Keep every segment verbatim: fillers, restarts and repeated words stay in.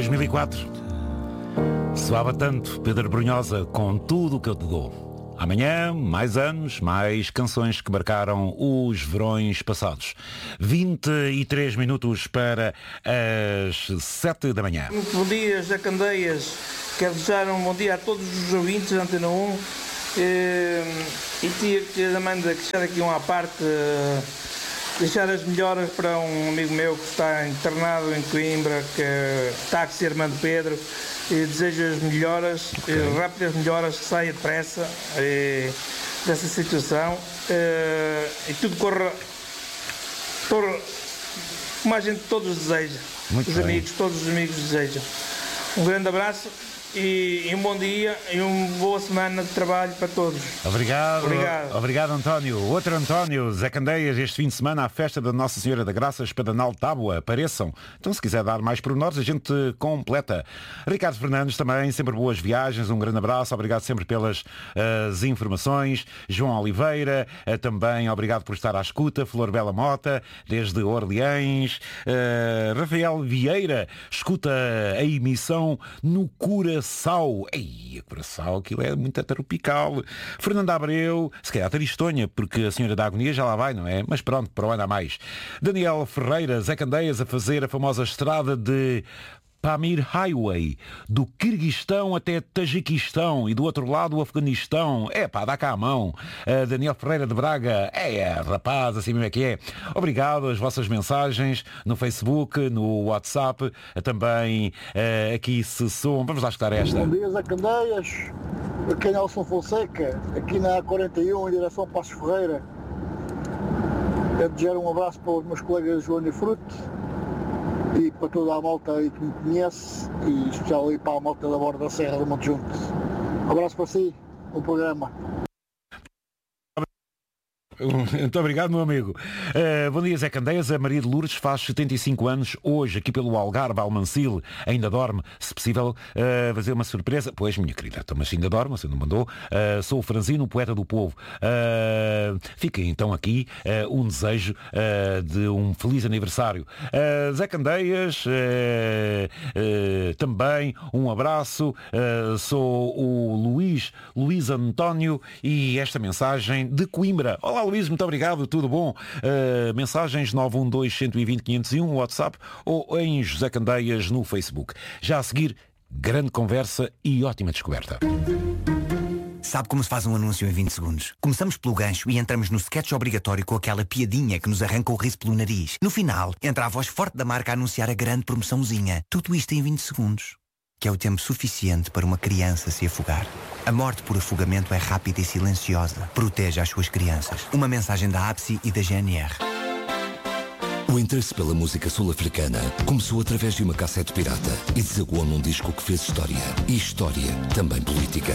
dois mil e quatro. Soava tanto Pedro Brunhosa com Tudo o que eu te dou. Amanhã, mais anos, mais canções que marcaram os verões passados. vinte e três minutos para as sete da manhã. Muito bom dia, José Candeias. Quero desejar um bom dia a todos os ouvintes da Antena um. E, e tinha que Amanda deixar aqui uma parte, deixar as melhoras para um amigo meu que está internado em Coimbra, que está a ser Armando Pedro. E desejo as melhoras, okay. rápidas melhoras, que saia depressa e, dessa situação e, e tudo corra, corra como a gente todos deseja. Muito os bem. amigos, todos os amigos desejam. Um grande abraço e, e um bom dia e uma boa semana de trabalho para todos. Obrigado. Obrigado. Obrigado, António. Outro António, Zé Candeias, este fim de semana à festa da Nossa Senhora da Graça, Espadanal Tábua. Apareçam. Então, se quiser dar mais pormenores, a gente completa. Ricardo Fernandes também, sempre boas viagens, um grande abraço. Obrigado sempre pelas uh, informações. João Oliveira, uh, também obrigado por estar à escuta. Flor Bela Mota, desde Orleães. Uh, Rafael Vieira, escuta a emissão no Cura Curaçao. Ei, Curaçao, aquilo é muito tropical. Fernando Abreu, se calhar tristonha, porque a Senhora da Agonia já lá vai, não é? Mas pronto, para o ano há mais. Daniel Ferreira, Zé Candeias a fazer a famosa estrada de Pamir Highway, do Quirguistão até Tajiquistão e do outro lado o Afeganistão. É pá, dá cá a mão. Uh, Daniel Ferreira de Braga, é, é rapaz, assim mesmo é que é. Obrigado as vossas mensagens no Facebook, no WhatsApp, uh, também uh, aqui se som. Vamos lá escutar esta. Bom dia, Zé Candeias, aqui é Nelson Fonseca, aqui na A quarenta e um, em direção a Passos Ferreira. Quero desejar um abraço para os meus colegas João e Fruto e para toda a malta aí que me conhece, e especial aí para a malta da Borda da Serra do Monte Junto. Um abraço para si, no programa. Muito obrigado, meu amigo. Uh, bom dia, Zé Candeias. A Maria de Lourdes faz setenta e cinco anos hoje, aqui pelo Algarve, Almancil. Ainda dorme, se possível, uh, fazer uma surpresa. Pois, minha querida, então, mas ainda dorme, você não mandou. Uh, sou o Franzino, poeta do povo. Uh, fica então aqui uh, um desejo uh, de um feliz aniversário. Uh, Zé Candeias, uh, uh, também um abraço. Uh, sou o Luís, Luís António, e esta mensagem de Coimbra. Olá, Luís, muito obrigado, tudo bom? Uh, mensagens nove um dois, um dois zero, quinhentos e um, WhatsApp, ou em José Candeias no Facebook. Já a seguir, grande conversa e ótima descoberta. Sabe como se faz um anúncio em vinte segundos? Começamos pelo gancho e entramos no sketch obrigatório com aquela piadinha que nos arranca o riso pelo nariz. No final, entra a voz forte da marca a anunciar a grande promoçãozinha. Tudo isto em vinte segundos. Que é o tempo suficiente para uma criança se afogar. A morte por afogamento é rápida e silenciosa. Proteja as suas crianças. Uma mensagem da A B S I e da G N R. O interesse pela música sul-africana começou através de uma cassete pirata e desaguou num disco que fez história. E história também política.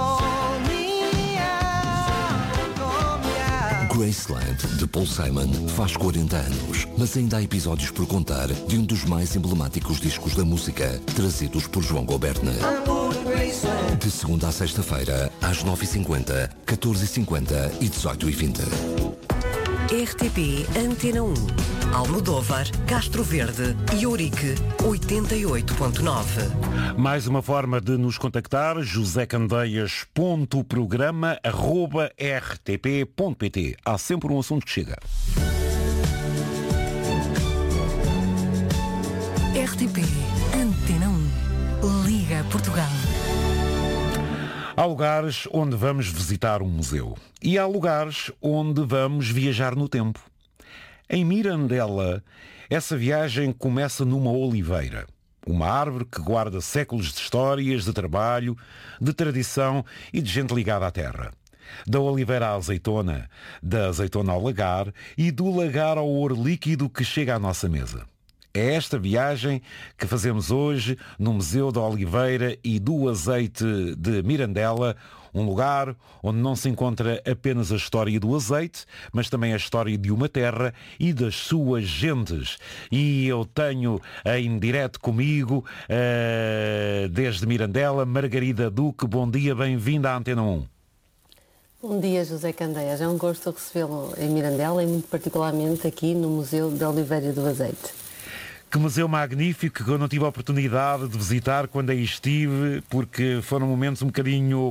Graceland, de Paul Simon, faz quarenta anos, mas ainda há episódios por contar de um dos mais emblemáticos discos da música, trazidos por João Gobertner. De segunda a sexta-feira, às nove e cinquenta, catorze e cinquenta e dezoito e vinte. R T P Antena um, Almodóvar, Castro Verde e Ourique, oitenta e oito ponto nove. Mais uma forma de nos contactar, josecandeias.programa arroba rtp.pt. Há sempre um assunto que chega. R T P Antena um, Liga Portugal. Há lugares onde vamos visitar um museu e há lugares onde vamos viajar no tempo. Em Mirandela, essa viagem começa numa oliveira, uma árvore que guarda séculos de histórias, de trabalho, de tradição e de gente ligada à terra. Da oliveira à azeitona, da azeitona ao lagar e do lagar ao ouro líquido que chega à nossa mesa. É esta viagem que fazemos hoje no Museu da Oliveira e do Azeite de Mirandela, um lugar onde não se encontra apenas a história do azeite, mas também a história de uma terra e das suas gentes. E eu tenho em direto comigo, uh, desde Mirandela, Margarida Duque. Bom dia, bem-vinda à Antena um. Bom dia, José Candeias. É um gosto recebê-lo em Mirandela e muito particularmente aqui no Museu da Oliveira e do Azeite. Que museu magnífico que eu não tive a oportunidade de visitar quando aí estive, porque foram momentos um bocadinho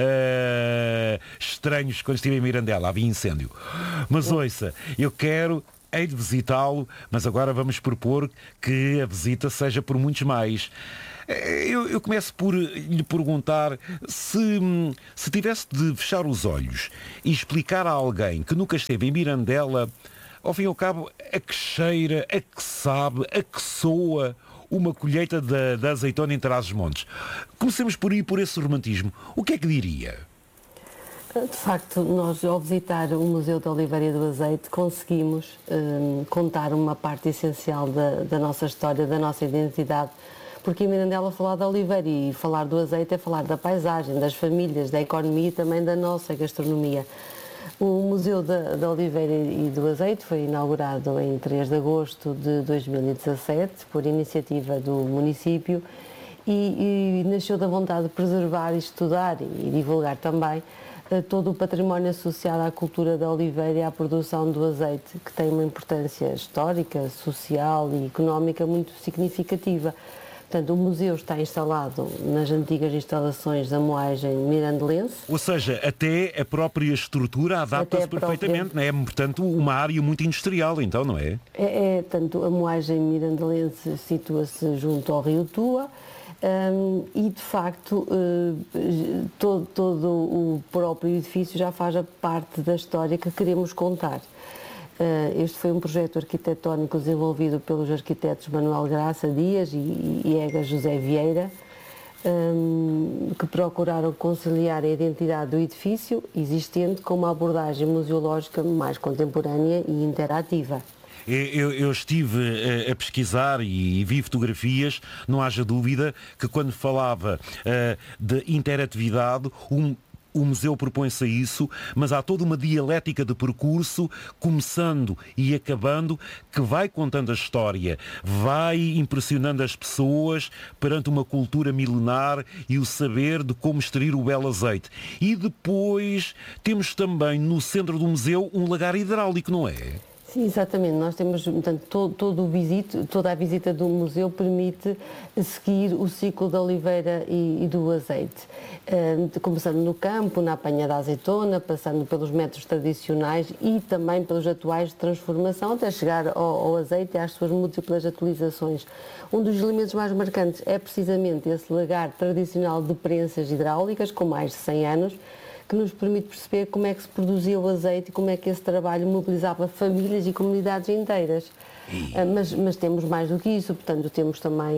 uh, estranhos quando estive em Mirandela, havia incêndio. Mas ouça, eu quero, hei de visitá-lo, mas agora vamos propor que a visita seja por muitos mais. Eu, eu começo por lhe perguntar se, se tivesse de fechar os olhos e explicar a alguém que nunca esteve em Mirandela, ao fim e ao cabo, a que cheira, a que sabe, a que soa uma colheita da, da azeitona em Trás-os-Montes. Comecemos por aí, por esse romantismo. O que é que diria? De facto, nós ao visitar o Museu da Oliveira e do Azeite conseguimos hum, contar uma parte essencial da, da nossa história, da nossa identidade, porque em Mirandela falar da oliveira e falar do azeite é falar da paisagem, das famílias, da economia e também da nossa gastronomia. O Museu da, da Oliveira e do Azeite foi inaugurado em três de agosto de dois mil e dezassete por iniciativa do município e, e nasceu da vontade de preservar, estudar e divulgar também todo o património associado à cultura da oliveira e à produção do azeite, que tem uma importância histórica, social e económica muito significativa. Portanto, o museu está instalado nas antigas instalações da moagem mirandelense. Ou seja, até a própria estrutura adapta-se perfeitamente, própria... não é? Portanto, uma área muito industrial, então, não é? É, é tanto a moagem mirandelense situa-se junto ao rio Tua, Um, e de facto uh, todo, todo o próprio edifício já faz a parte da história que queremos contar. Uh, este foi um projeto arquitetónico desenvolvido pelos arquitetos Manuel Graça Dias e, e Ega José Vieira, um, que procuraram conciliar a identidade do edifício existente com uma abordagem museológica mais contemporânea e interativa. Eu, eu estive a, a pesquisar e, e vi fotografias, não haja dúvida que quando falava uh, de interatividade, um, o museu propõe-se a isso, mas há toda uma dialética de percurso, começando e acabando, que vai contando a história, vai impressionando as pessoas perante uma cultura milenar e o saber de como extrair o belo azeite. E depois temos também no centro do museu um lagar hidráulico, não é? Sim, exatamente. Nós temos, portanto, todo, todo o visito, toda a visita do museu permite seguir o ciclo da oliveira e, e do azeite. Uh, começando no campo, na apanha da azeitona, passando pelos métodos tradicionais e também pelos atuais de transformação, até chegar ao, ao azeite e às suas múltiplas atualizações. Um dos elementos mais marcantes é precisamente esse lagar tradicional de prensas hidráulicas, com mais de cem anos, que nos permite perceber como é que se produzia o azeite e como é que esse trabalho mobilizava famílias e comunidades inteiras. Uh, mas, mas temos mais do que isso, portanto temos também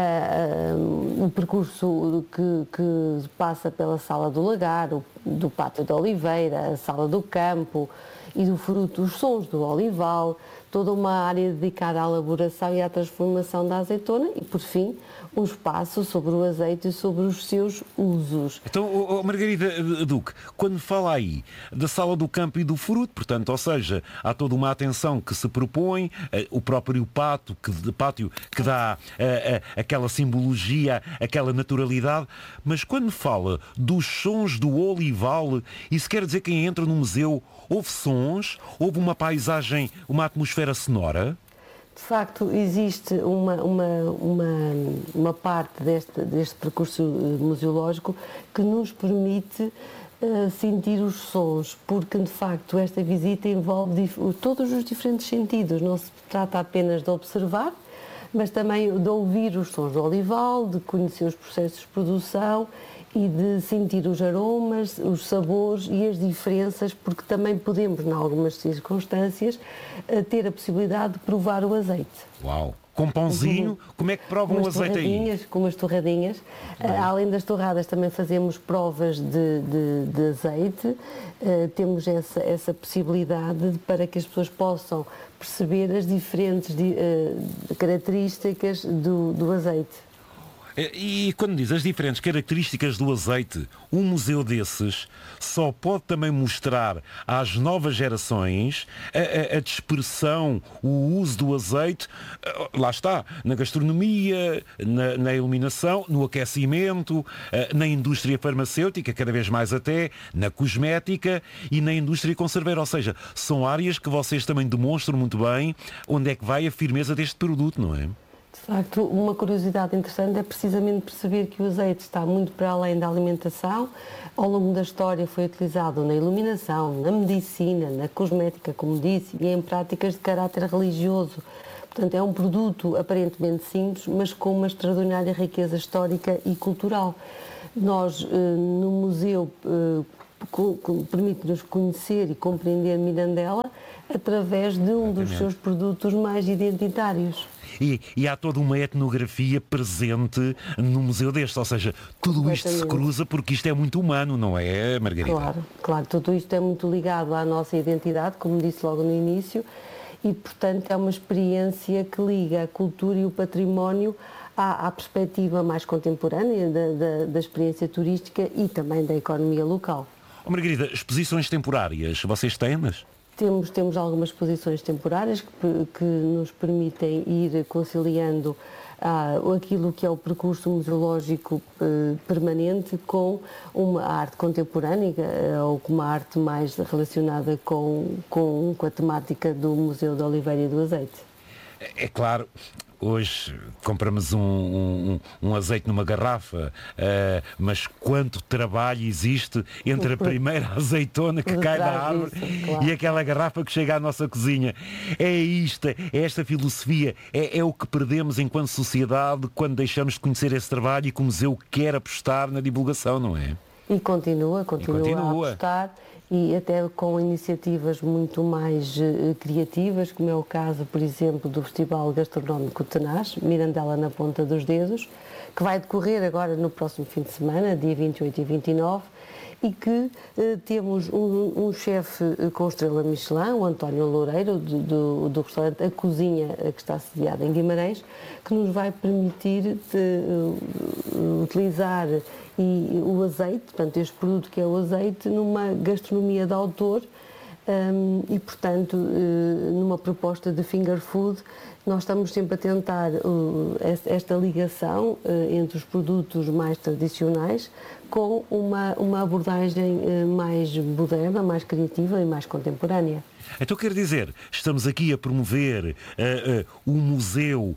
uh, uh, o percurso que, que passa pela sala do lagar, o, do pátio da oliveira, a sala do campo e do fruto, os sons do olival, toda uma área dedicada à elaboração e à transformação da azeitona e, por fim, um espaço sobre o azeite e sobre os seus usos. Então, oh, oh, Margarida Duque, quando fala aí da sala do campo e do fruto, portanto, ou seja, há toda uma atenção que se propõe, eh, o próprio pátio que, pátio que dá eh, eh, aquela simbologia, aquela naturalidade, mas quando fala dos sons do olival, isso quer dizer que quem entra no museu houve sons, houve uma paisagem, uma atmosfera sonora? De facto, existe uma, uma, uma, uma parte deste, deste percurso museológico que nos permite uh, sentir os sons, porque, de facto, esta visita envolve dif- todos os diferentes sentidos. Não se trata apenas de observar, mas também de ouvir os sons do olival, de conhecer os processos de produção e de sentir os aromas, os sabores e as diferenças, porque também podemos, em algumas circunstâncias, ter a possibilidade de provar o azeite. Uau! Com pãozinho, uhum. Como é que provam o azeite aí? Com umas torradinhas. Uh, além das torradas, também fazemos provas de, de, de azeite. Uh, temos essa, essa possibilidade para que as pessoas possam perceber as diferentes de, uh, características do, do azeite. E quando diz as diferentes características do azeite, um museu desses só pode também mostrar às novas gerações a, a, a dispersão, o uso do azeite, lá está, na gastronomia, na, na iluminação, no aquecimento, na indústria farmacêutica, cada vez mais até, na cosmética e na indústria conserveira. Ou seja, são áreas que vocês também demonstram muito bem onde é que vai a firmeza deste produto, não é? De facto, uma curiosidade interessante é precisamente perceber que o azeite está muito para além da alimentação. Ao longo da história foi utilizado na iluminação, na medicina, na cosmética, como disse, e em práticas de caráter religioso. Portanto, é um produto aparentemente simples, mas com uma extraordinária riqueza histórica e cultural. Nós, no museu, permite-nos conhecer e compreender Mirandela através de um dos seus produtos mais identitários. E, e há toda uma etnografia presente no museu deste, ou seja, tudo isto se cruza porque isto é muito humano, não é, Margarida? Claro, claro, tudo isto é muito ligado à nossa identidade, como disse logo no início, e portanto é uma experiência que liga a cultura e o património à, à perspectiva mais contemporânea da, da, da experiência turística e também da economia local. Oh, Margarida, exposições temporárias, vocês têm-nas? Temos, temos algumas exposições temporárias que, que nos permitem ir conciliando ah, aquilo que é o percurso museológico eh, permanente com uma arte contemporânea eh, ou com uma arte mais relacionada com, com, com a temática do Museu de Oliveira e do Azeite. É claro, hoje compramos um, um, um azeite numa garrafa, uh, mas quanto trabalho existe entre a primeira azeitona que cai da árvore isso, claro. E aquela garrafa que chega à nossa cozinha. É isto, é esta filosofia, é, é o que perdemos enquanto sociedade quando deixamos de conhecer esse trabalho e que o museu quer apostar na divulgação, não é? E continua, continua, e continua. a apostar. E até com iniciativas muito mais uh, criativas, como é o caso, por exemplo, do Festival Gastronómico Tenaz, Mirandela na Ponta dos Dedos, que vai decorrer agora no próximo fim de semana, dia vinte e oito e vinte e nove, e que uh, temos um, um chefe com estrela Michelin, o António Loureiro, do, do, do restaurante A Cozinha, que está sediado em Guimarães, que nos vai permitir de, uh, utilizar e o azeite, portanto, este produto que é o azeite, numa gastronomia de autor um, e, portanto, uh, numa proposta de finger food, nós estamos sempre a tentar uh, esta ligação uh, entre os produtos mais tradicionais com uma, uma abordagem uh, mais moderna, mais criativa e mais contemporânea. Então quer dizer, estamos aqui a promover uh, uh, um museu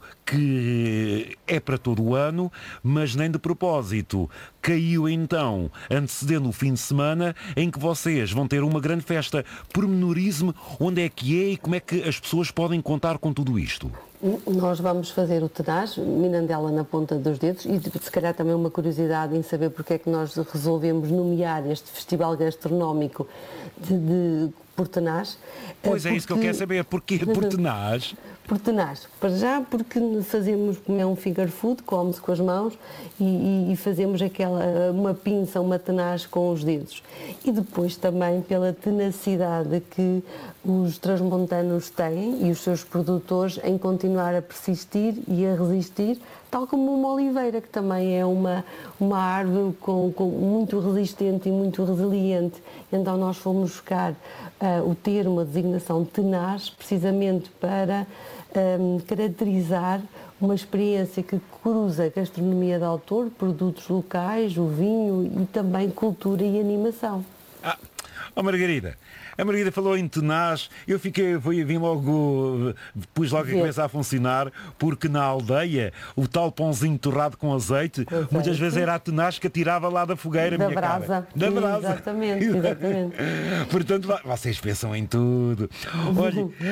que é para todo o ano, mas nem de propósito. Caiu então, antecedendo o fim de semana, em que vocês vão ter uma grande festa. Pormenorize-me onde é que é e como é que as pessoas podem contar com tudo isto. Nós vamos fazer o Tenaz, Mirandela na Ponta dos Dedos, e se calhar também uma curiosidade em saber porque é que nós resolvemos nomear este festival gastronómico de, de por Tenaz. Pois porque... é isso que eu quero saber, porquê por Tenaz? Por Tenaz, para já porque fazemos, como é um finger food, come-se com as mãos e, e fazemos aquela, uma pinça, uma tenaz com os dedos. E depois também pela tenacidade que os transmontanos têm e os seus produtores em continuar a persistir e a resistir, tal como uma oliveira, que também é uma, uma árvore com, com, muito resistente e muito resiliente. Então nós fomos buscar uh, o termo, a designação tenaz, precisamente para um, caracterizar uma experiência que cruza gastronomia de autor, produtos locais, o vinho e também cultura e animação. Ah, oh Margarida, a Margarida falou em tenaz, eu fiquei, fui, vim logo, pus logo a cabeça a funcionar, porque na aldeia o tal pãozinho torrado com azeite, com azeite. muitas vezes era a tenaz que atirava lá da fogueira, da minha brasa. cara. Da brasa. Exatamente, exatamente. Portanto, vocês pensam em tudo. Olha, uh,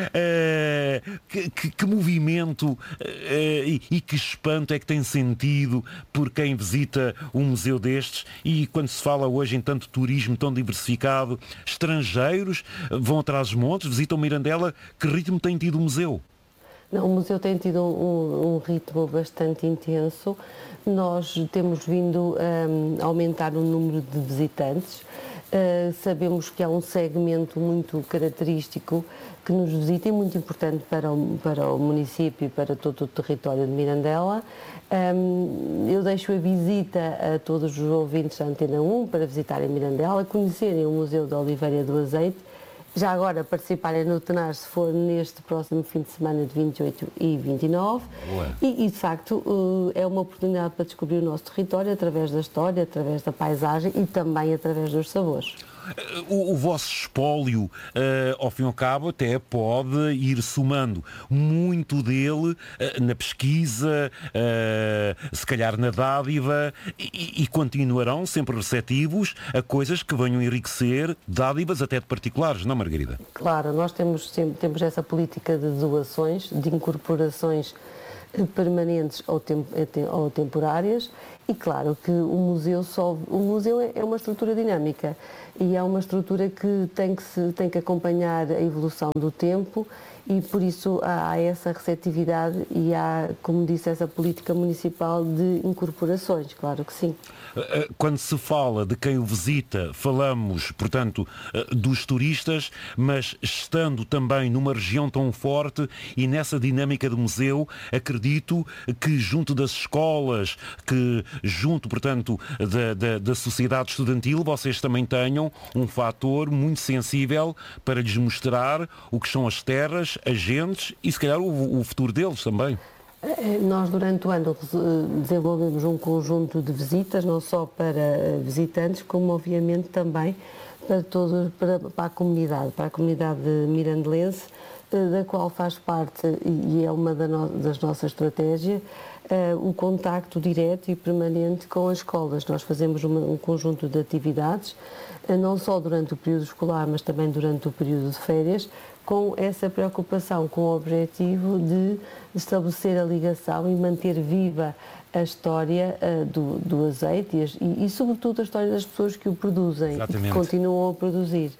que, que, que movimento uh, e, e que espanto é que tem sentido por quem visita um museu destes e quando se fala hoje em tanto turismo tão diversificado, estrangeiros vão atrás dos montes, visitam Mirandela. Que ritmo tem tido o museu? Não, o museu tem tido um, um ritmo bastante intenso. Nós temos vindo a um, aumentar o número de visitantes. Uh, sabemos que há um segmento muito característico que nos visita e muito importante para o, para o município e para todo o território de Mirandela. Um, eu deixo a visita a todos os ouvintes da Antena um para visitarem Mirandela, conhecerem o Museu de Oliveira e do Azeite, já agora participarem no Tenaz se for neste próximo fim de semana de vinte e oito e vinte e nove e, e de facto é uma oportunidade para descobrir o nosso território através da história, através da paisagem e também através dos sabores. o, o vosso espólio, uh, ao fim e ao cabo, até pode ir somando muito dele uh, na pesquisa, uh, se calhar na dádiva, e, e continuarão sempre receptivos a coisas que venham enriquecer dádivas até de particulares, não, Margarida? Claro, nós temos, sempre, temos essa política de doações, de incorporações permanentes ou, tem, ou temporárias, e claro que o museu só, o museu é uma estrutura dinâmica e é uma estrutura que tem que, se, tem que acompanhar a evolução do tempo, e por isso há, há essa receptividade e há, como disse, essa política municipal de incorporações, claro que sim. Quando se fala de quem o visita, falamos, portanto, dos turistas, mas estando também numa região tão forte e nessa dinâmica do museu, acredito que junto das escolas, que junto, portanto, da, da, da sociedade estudantil, vocês também tenham um fator muito sensível para lhes mostrar o que são as terras, as gentes e, se calhar, o, o futuro deles também. Nós, durante o ano, desenvolvemos um conjunto de visitas, não só para visitantes, como, obviamente, também para, todo, para, para a comunidade, para a comunidade mirandelense, da qual faz parte, e é uma das nossas estratégias, o contacto direto e permanente com as escolas. Nós fazemos uma, um conjunto de atividades, não só durante o período escolar, mas também durante o período de férias, com essa preocupação, com o objetivo de estabelecer a ligação e manter viva a história uh, do, do azeite e, e, e, sobretudo, a história das pessoas que o produzem. Exatamente. E que continuam a produzir.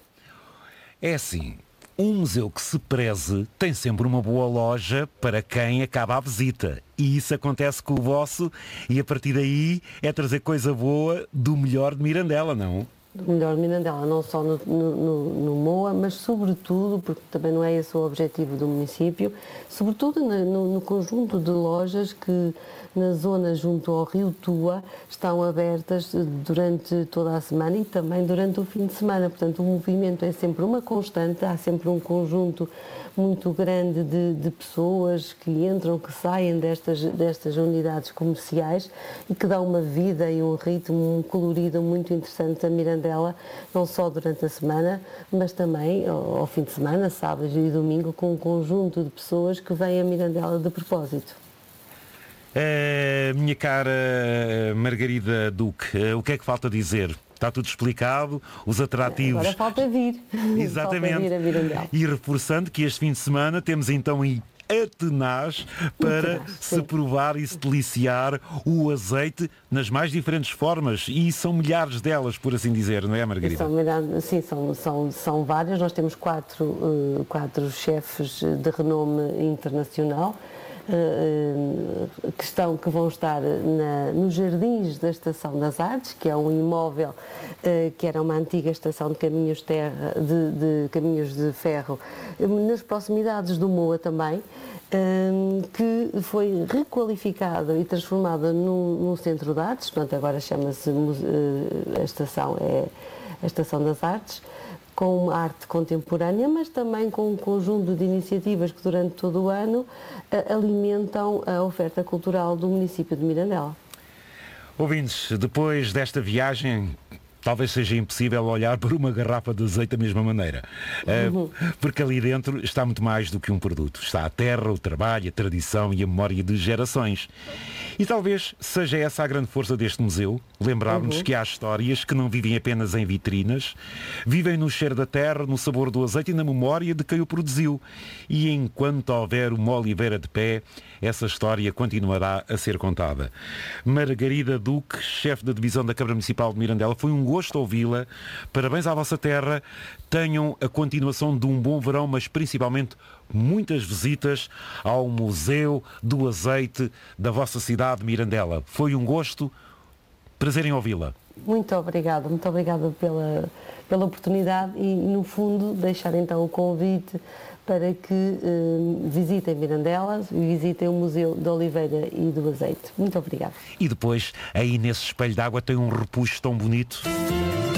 É assim, um museu que se preze tem sempre uma boa loja para quem acaba a visita. E isso acontece com o vosso, e a partir daí é trazer coisa boa do melhor de Mirandela, não? Do melhor de Mirandela, não só no, no, no MOA, mas sobretudo, porque também não é esse o objetivo do município, sobretudo no, no conjunto de lojas que na zona junto ao Rio Tua estão abertas durante toda a semana e também durante o fim de semana. Portanto, o movimento é sempre uma constante, há sempre um conjunto muito grande de, de pessoas que entram, que saem destas, destas unidades comerciais e que dão uma vida e um ritmo, um colorido muito interessante a Mirandela, não só durante a semana, mas também ao, ao fim de semana, sábado e domingo, com um conjunto de pessoas que vêm a Mirandela de propósito. Uh, minha cara Margarida Duque, uh, o que é que falta dizer? Está tudo explicado, os atrativos... Agora falta vir. Exatamente. Falta vir a Mirandela. E reforçando que este fim de semana temos então aí a tenaz para se sim. provar e se deliciar o azeite nas mais diferentes formas, e são milhares delas, por assim dizer, não é, Margarida? São, sim, são, são, são várias. Nós temos quatro, uh, quatro chefes de renome internacional que, estão, que vão estar na, nos jardins da Estação das Artes, que é um imóvel que era uma antiga estação de caminhos, terra, de, de, caminhos de ferro, nas proximidades do MOA também, que foi requalificada e transformada num, num centro de artes. Portanto, agora chama-se a estação, é a Estação das Artes, com arte contemporânea, mas também com um conjunto de iniciativas que durante todo o ano uh, alimentam a oferta cultural do município de Mirandela. Ouvintes, depois desta viagem, talvez seja impossível olhar para uma garrafa de azeite da mesma maneira, uhum. uh, porque ali dentro está muito mais do que um produto. Está a terra, o trabalho, a tradição e a memória de gerações. E talvez seja essa a grande força deste museu, lembrar-nos uhum. que há histórias que não vivem apenas em vitrinas, vivem no cheiro da terra, no sabor do azeite e na memória de quem o produziu. E enquanto houver uma oliveira de pé, essa história continuará a ser contada. Margarida Duque, chefe da divisão da Câmara Municipal de Mirandela, foi um gosto ouvi-la. Parabéns à vossa terra. Tenham a continuação de um bom verão, mas principalmente muitas visitas ao Museu do Azeite da vossa cidade de Mirandela. Foi um gosto. Prazer em ouvi-la. Muito obrigada, muito obrigada pela, pela oportunidade e, no fundo, deixar então o convite para que eh, visitem Mirandela e visitem o Museu da Oliveira e do Azeite. Muito obrigada. E depois, aí nesse espelho d'água tem um repuxo tão bonito.